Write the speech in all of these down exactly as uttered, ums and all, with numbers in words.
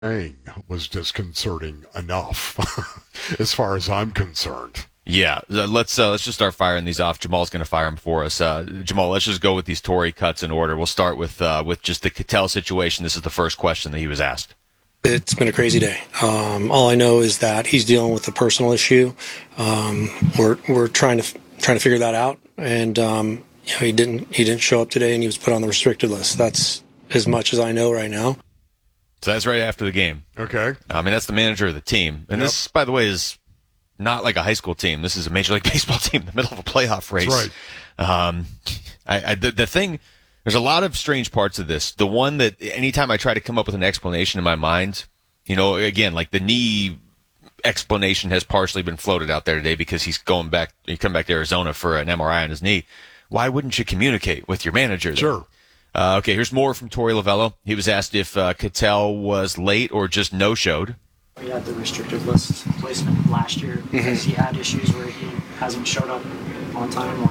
saying was disconcerting enough, as far as I'm concerned. Yeah, uh, let's uh, let's just start firing these off. Jamal's going to fire them for us. Uh, Jamal, let's just go with these Tory cuts in order. We'll start with uh, with just the Cattell situation. This is the first question that he was asked. It's been a crazy day. Um, all I know is that he's dealing with a personal issue. Um, we're we're trying to trying to figure that out, and um, you know, he didn't he didn't show up today, and he was put on the restricted list. That's as much as I know right now. So that's right after the game. Okay. I mean, that's the manager of the team, and Yep. this, by the way, is not like a high school team. This is a Major League Baseball team in the middle of a playoff race. That's right. Um, I, I, the, the thing, there's a lot of strange parts of this. The one that anytime I try to come up with an explanation in my mind, you know, again, like the knee explanation has partially been floated out there today because he's going back, he come back to Arizona for an M R I on his knee. Why wouldn't you communicate with your manager then? Sure. Uh, okay, here's more from Torey Lovello. He was asked if uh, Cattell was late or just no-showed. He had the restricted list placement last year because he had issues where he hasn't showed up on time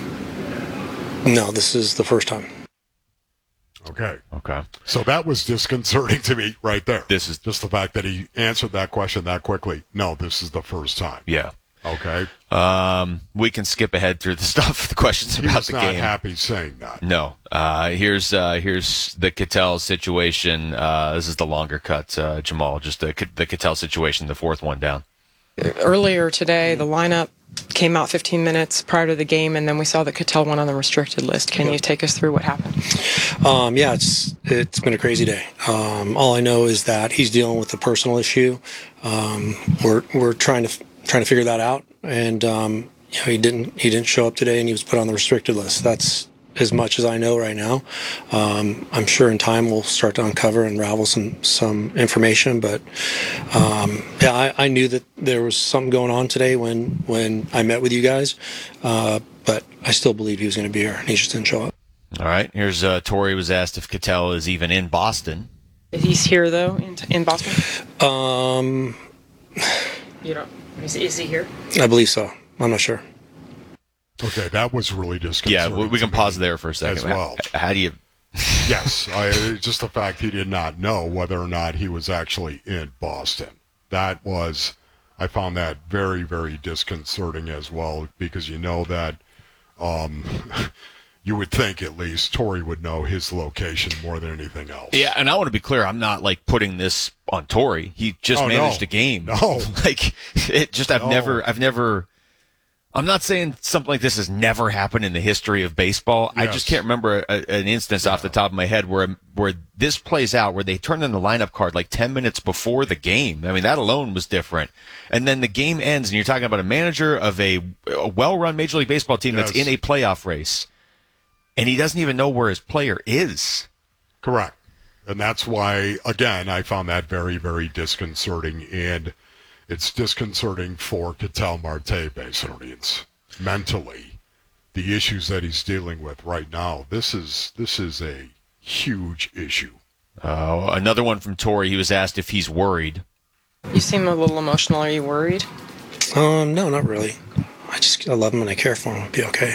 or No, this is the first time. Okay. Okay. So that was disconcerting to me right there. This is- just the fact that he answered that question that quickly. No, this is the first time. Yeah. Okay. Um, we can skip ahead through the stuff, the questions He about was the not game. happy saying that. No. Uh, here's uh, here's the Cattell situation. Uh, this is the longer cut, uh, Jamal. Just the the Cattell situation, the fourth one down. Earlier today, the lineup came out fifteen minutes prior to the game, and then we saw that Cattell went on the restricted list. Can you take us through what happened? Um, yeah, it's it's been a crazy day. Um, all I know is that he's dealing with a personal issue. Um, we're we're trying to trying to figure that out, and um, you know, he didn't he didn't show up today, and he was put on the restricted list. That's as much as I know right now. Um, I'm sure in time we'll start to uncover and unravel some some information. But um, yeah, I, I knew that there was something going on today when when I met with you guys. Uh, but I still believe he was going to be here, and he just didn't show up. All right. Here's uh, Torey was asked if Cattell is even in Boston. He's here though in, in Boston. Um, You don't. Is, is he here? I believe so. I'm not sure. Okay, that was really Yeah, disconcerting. we, we can to pause me there for a second. as well. How, how do you? Yes, I, just the fact he did not know whether or not he was actually in Boston. That was, I found that very, very disconcerting as well, because you know that, um, you would think at least Torey would know his location more than anything else. Yeah, and I want to be clear. I'm not like putting this on Torey. He just Oh, managed no. a game. No. like it just. I've No. never. I've never. I'm not saying something like this has never happened in the history of baseball. I Yes. just can't remember a, an instance off the top of my head where where this plays out, where they turn in the lineup card like ten minutes before the game. I mean, that alone was different. And then the game ends, and you're talking about a manager of a, a well-run Major League Baseball team that's Yes. in a playoff race, and he doesn't even know where his player is. Correct. And that's why, again, I found that very, very disconcerting. And it's disconcerting for Ketel Marte, basically. It's mentally the issues that he's dealing with right now. This is this is a huge issue. Uh, another one from Torey. He was asked if he's worried. You seem a little emotional. Are you worried? Um, no, not really. I just I love him and I care for him. I'll be okay.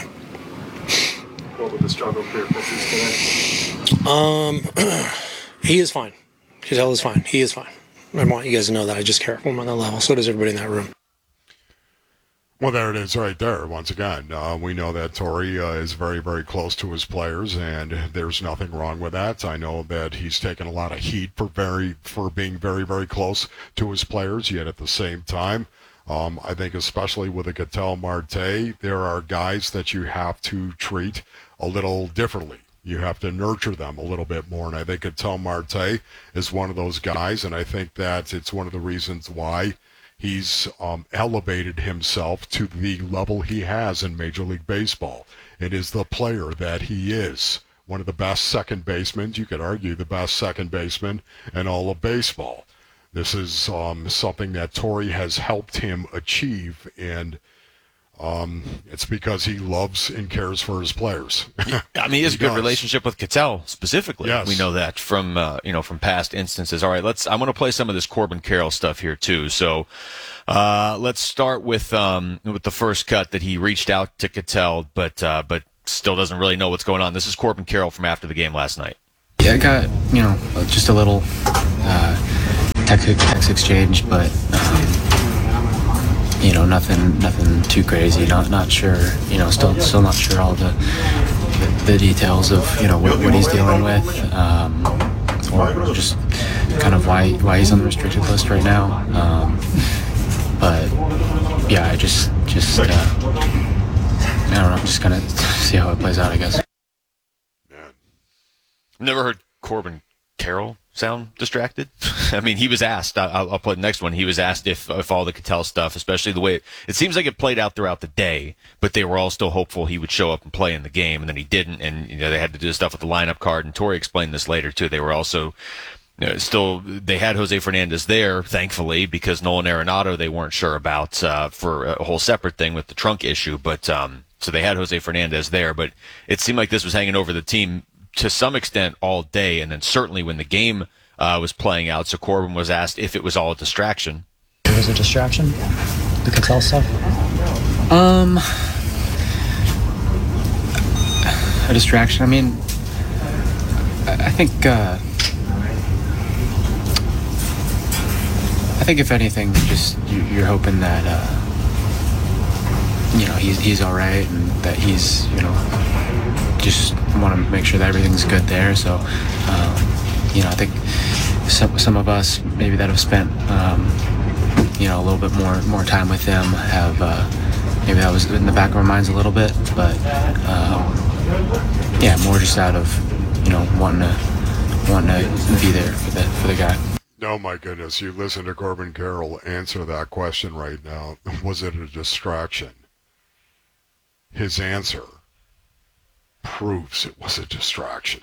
what would the struggle for your pitchers today? Um, he is fine. Cattell is fine. He is fine. I want you guys to know that I just care for him on that level. So does everybody in that room. Well, there it is right there. Once again, uh, we know that Torey uh, is very, very close to his players, and there's nothing wrong with that. I know that he's taken a lot of heat for very for being very, very close to his players, yet at the same time, um, I think especially with a Ketel Marte, there are guys that you have to treat a little differently. You have to nurture them a little bit more, and I think Ketel Marte is one of those guys, and I think that it's one of the reasons why he's um, elevated himself to the level he has in Major League Baseball. It is the player that he is. One of the best second basemen, you could argue the best second baseman in all of baseball. This is um, something that Torey has helped him achieve, and um, it's because he loves and cares for his players. I mean, he has He a good does. relationship with Cattell specifically. Yes. We know that from uh, you know from past instances. All right, let's. I'm going to play some of this Corbin Carroll stuff here too. So uh, let's start with um, with the first cut that he reached out to Cattell, but uh, but still doesn't really know what's going on. This is Corbin Carroll from after the game last night. Yeah, I got, you know, just a little uh, quick text exchange, but um, you know, nothing, nothing too crazy. Not, not sure. You know, still, still not sure all the the, the details of you know what, what he's dealing with, um, or just kind of why why he's on the restricted list right now. Um, but yeah, I just just uh, I don't know. Just kind of see how it plays out, I guess. Never heard Corbin Carroll sound distracted. I mean, he was asked, I'll, I'll put the next one, he was asked if, if all the Cattell stuff, especially the way, it, it seems like it played out throughout the day, but they were all still hopeful he would show up and play in the game, and then he didn't, and you know they had to do stuff with the lineup card, and Torrey explained this later too. They were also you know, still, they had Jose Fernandez there, thankfully, because Nolan Arenado they weren't sure about uh, for a whole separate thing with the trunk issue, but um, so they had Jose Fernandez there, but it seemed like this was hanging over the team to some extent all day, and then certainly when the game uh, was playing out. So Corbin was asked if it was all a distraction. It was a distraction, the Cattell stuff? Um, a distraction. I mean, I, I think, uh, I think if anything, just you, you're hoping that, uh, you know, he's he's all right, and that he's, you know, just want to make sure that everything's good there. So, um, you know, I think some some of us maybe that have spent, um, you know, a little bit more more time with them have uh, maybe that was in the back of our minds a little bit, but um, yeah, more just out of you know wanting to wanting to be there for the for the guy. Oh my goodness! You listen to Corbin Carroll answer that question right now. Was it a distraction? His answer proves it was a distraction.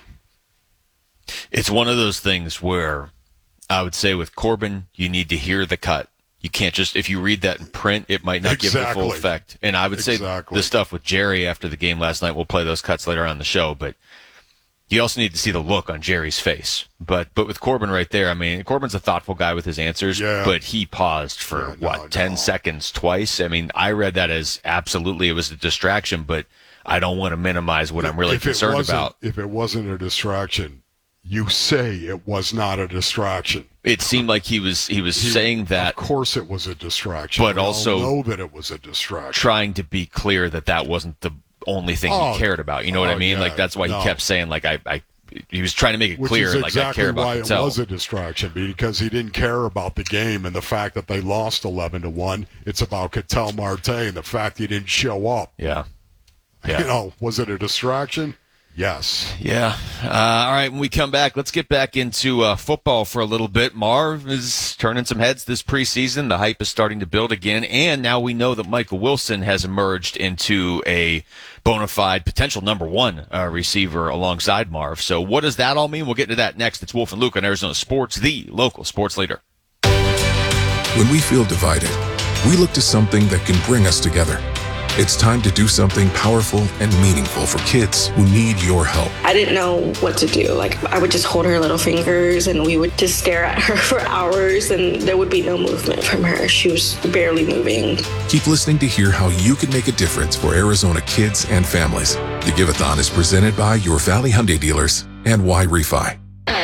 It's one of those things where I would say with Corbin, you need to hear the cut. You can't just, if you read that in print, it might not exactly. give the full effect. And I would exactly. say the stuff with Jerry after the game last night, we'll play those cuts later on the show, but you also need to see the look on Jerry's face. But but with Corbin right there, I mean, Corbin's a thoughtful guy with his answers, yeah. but he paused for, yeah, no, what, ten no. seconds twice? I mean, I read that as absolutely it was a distraction, but I don't want to minimize what I'm really if concerned it about. If it wasn't a distraction, you say it was not a distraction. It seemed like he was he was He, saying that. Of course it was a distraction. But we also all know that it was a distraction. Trying to be clear that that wasn't the only thing oh, he cared about. You know oh, what I mean? Yeah, like, that's why no. he kept saying, like, I, I, he was trying to make it Which clear, is like, exactly I care about why Cattell. it was a distraction, because he didn't care about the game and the fact that they lost eleven to one. It's about Ketel Marte and the fact he didn't show up. Yeah. Yeah. You know, was it a distraction? Yes. Yeah. Uh, all right, when we come back, let's get back into uh, football for a little bit. Marv is turning some heads this preseason. The hype is starting to build again, and now we know that Michael Wilson has emerged into a bona fide potential number one uh, receiver alongside Marv. So what does that all mean? We'll get into that next. It's Wolf and Luke on Arizona Sports, the local sports leader. When we feel divided, we look to something that can bring us together. It's time to do something powerful and meaningful for kids who need your help. I didn't know what to do. Like, I would just hold her little fingers and we would just stare at her for hours and there would be no movement from her. She was barely moving. Keep listening to hear how you can make a difference for Arizona kids and families. The Give-a-thon is presented by your Valley Hyundai dealers and Y Refi.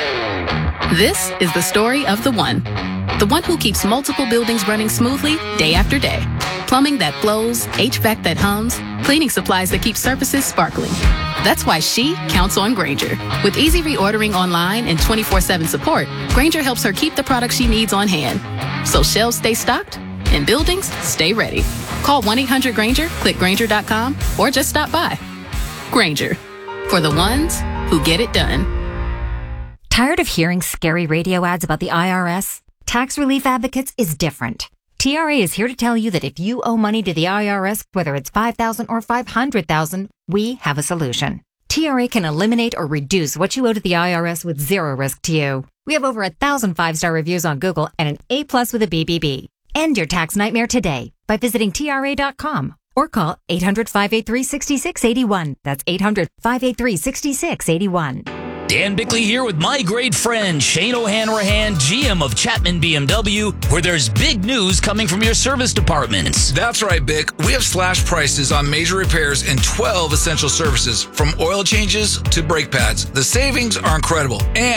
This is the story of the one. The one who keeps multiple buildings running smoothly day after day. Plumbing that flows, H V A C that hums, cleaning supplies that keep surfaces sparkling. That's why she counts on Grainger. With easy reordering online and twenty-four seven support, Grainger helps her keep the products she needs on hand. So shelves stay stocked and buildings stay ready. Call one eight hundred Grainger, click Grainger dot com, or just stop by. Grainger, for the ones who get it done. Tired of hearing scary radio ads about the I R S? Tax Relief Advocates is different. T R A is here to tell you that if you owe money to the I R S, whether it's five thousand dollars or five hundred thousand dollars, we have a solution. T R A can eliminate or reduce what you owe to the I R S with zero risk to you. We have over a thousand five-star reviews on Google and an A plus with a B B B. End your tax nightmare today by visiting T R A dot com or call eight hundred, five eight three, six six eight one. That's eight hundred, five eight three, six six eight one. Dan Bickley here with my great friend Shane O'Hanrahan, G M of Chapman B M W, where there's big news coming from your service departments. That's right, Bick. We have slash prices on major repairs and twelve essential services, from oil changes to brake pads. The savings are incredible, and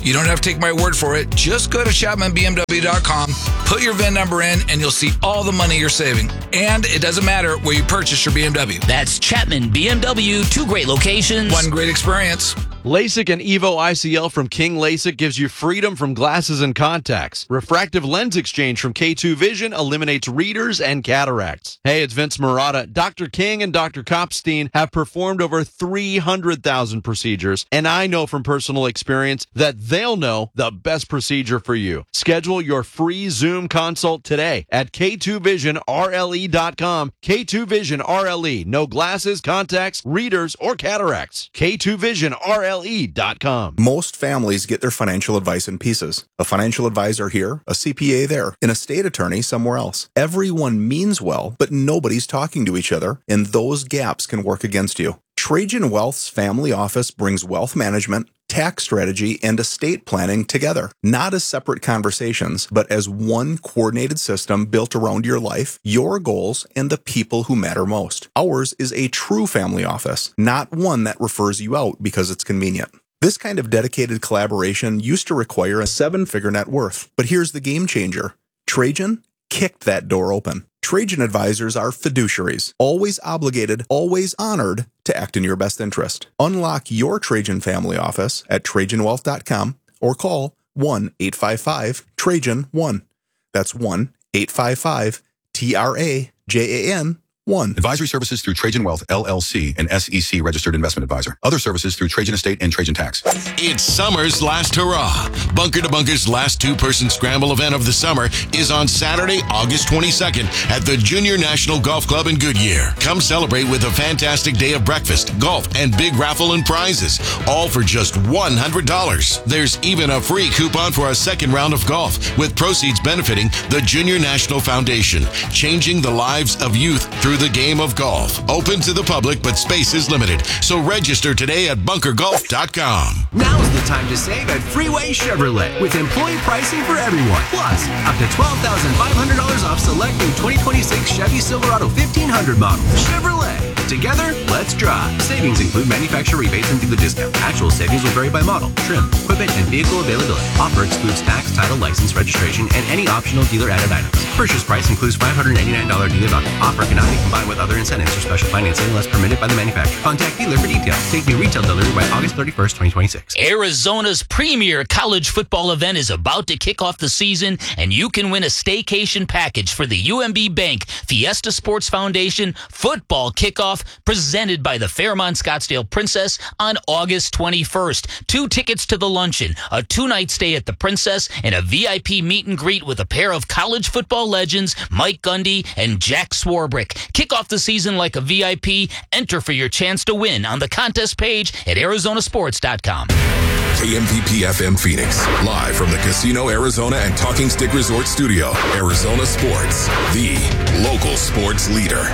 You don't have to take my word for it. Just go to Chapman B M W dot com, put your V I N number in, and you'll see all the money you're saving. And it doesn't matter where you purchase your B M W. That's Chapman B M W, two great locations. One great experience. LASIK and EVO I C L from King LASIK gives you freedom from glasses and contacts. Refractive lens exchange from K two Vision eliminates readers and cataracts. Hey, it's Vince Marotta. Doctor King and Doctor Kopstein have performed over three hundred thousand procedures, and I know from personal experience that they'll know the best procedure for you. Schedule your free Zoom consult today at K two vision R L E dot com. K two Vision R L E. No glasses, contacts, readers, or cataracts. K two Vision R L E dot com. Most families get their financial advice in pieces. A financial advisor here, a C P A there, an estate attorney somewhere else. Everyone means well, but nobody's talking to each other, and those gaps can work against you. Trajan Wealth's family office brings wealth management, tax strategy, and estate planning together, not as separate conversations, but as one coordinated system built around your life, your goals, and the people who matter most. Ours is a true family office, not one that refers you out because it's convenient. This kind of dedicated collaboration used to require a seven-figure net worth, but here's the game changer. Trajan kicked that door open. Trajan advisors are fiduciaries, always obligated, always honored to act in your best interest. Unlock your Trajan family office at Trajan Wealth dot com or call one eight five five Trajan one. That's one eight five five T R A J A N one. Advisory services through Trajan Wealth, L L C, an S E C registered investment advisor. Other services through Trajan Estate and Trajan Tax. It's summer's last hurrah. Bunker to Bunker's last two-person scramble event of the summer is on Saturday, August twenty-second at the Junior National Golf Club in Goodyear. Come celebrate with a fantastic day of breakfast, golf, and big raffle and prizes, all for just one hundred dollars. There's even a free coupon for a second round of golf, with proceeds benefiting the Junior National Foundation, changing the lives of youth through the game of golf. Open to the public, but space is limited. So register today at bunker golf dot com. Now's the time to save at Freeway Chevrolet with employee pricing for everyone. Plus, up to twelve thousand five hundred dollars off select new twenty twenty-six Chevy Silverado fifteen hundred model. Chevrolet. Together, let's drive. Savings include manufacturer rebates and dealer discount. Actual savings will vary by model, trim, equipment, and vehicle availability. Offer excludes tax, title, license, registration, and any optional dealer-added items. Purchase price includes five hundred eighty-nine dollars dealer value. Offer cannot be combined with other incentives or special financing unless permitted by the manufacturer. Contact dealer for details. Take new retail delivery by August thirty-first, twenty twenty-six. Arizona's premier college football event is about to kick off the season, and you can win a staycation package for the U M B Bank Fiesta Sports Foundation football kickoff presented by the Fairmont Scottsdale Princess on August twenty-first. Two tickets to the luncheon, a two-night stay at the Princess, and a V I P meet and greet with a pair of college football legends, Mike Gundy and Jack Swarbrick. Kick off the season like a V I P. Enter for your chance to win on the contest page at Arizona Sports dot com. K M V P F M Phoenix, live from the Casino Arizona and Talking Stick Resort Studio. Arizona Sports, the local sports leader.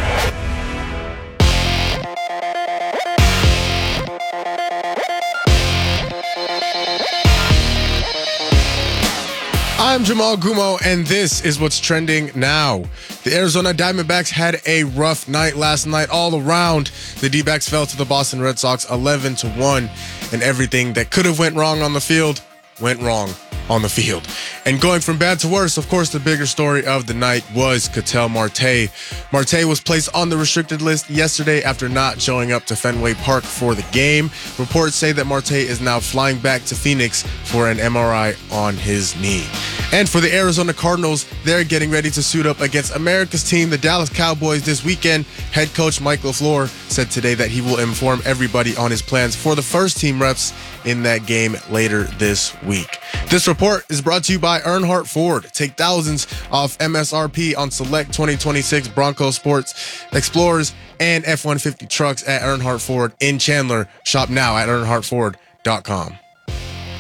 I'm Jamal Gumo, and this is what's trending now. The Arizona Diamondbacks had a rough night last night all around. The D-backs fell to the Boston Red Sox eleven to one, and everything that could have went wrong on the field went wrong on the field. And going from bad to worse, of course, the bigger story of the night was Ketel Marte. Marte was placed on the restricted list yesterday after not showing up to Fenway Park for the game. Reports say that Marte is now flying back to Phoenix for an M R I on his knee. And for the Arizona Cardinals, they're getting ready to suit up against America's team, the Dallas Cowboys, this weekend. Head coach Mike LaFleur said today that he will inform everybody on his plans for the first team reps in that game later this week. This report is brought to you by Earnhardt Ford. Take thousands off M S R P on select twenty twenty-six Bronco Sports, Explorers, and F one fifty trucks at Earnhardt Ford in Chandler. Shop now at earnhardt ford dot com.